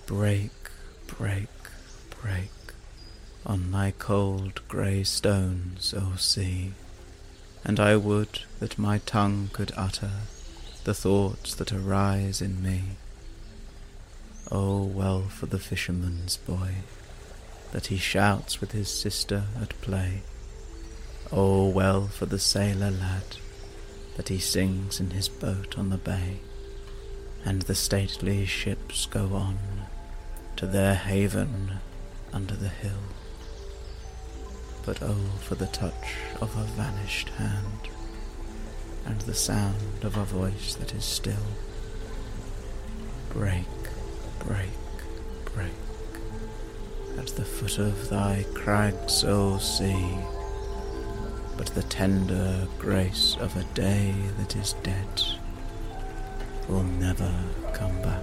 Break, break, break on thy cold grey stones, O sea, and I would that my tongue could utter the thoughts that arise in me. Oh, well for the fisherman's boy, that he shouts with his sister at play. Oh, well for the sailor lad, that he sings in his boat on the bay, and the stately ships go on to their haven under the hill. But oh, for the touch of a vanished hand, and the sound of a voice that is still. Break, break, break, at the foot of thy crags, O sea, but the tender grace of a day that is dead will never come back.